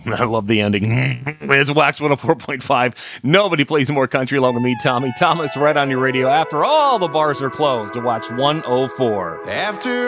I love the ending. It's Wax 104.5. Nobody plays more country along with me, Tommy Thomas, right on your radio after all the bars are closed to Wax 104. After